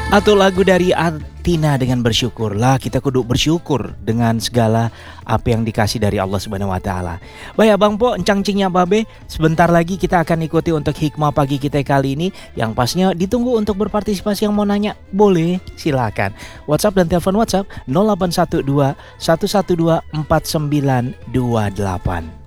Atau lagu dari Atina dengan bersyukur lah, kita kudu bersyukur dengan segala apa yang dikasih dari Allah Subhanahu wa taala. Baik Abang Po, encang-cingnya Babe, sebentar lagi kita akan ikuti untuk hikmah pagi kita kali ini yang pasnya ditunggu untuk berpartisipasi. Yang mau nanya boleh, silakan. WhatsApp dan telepon WhatsApp 0812 112 4928.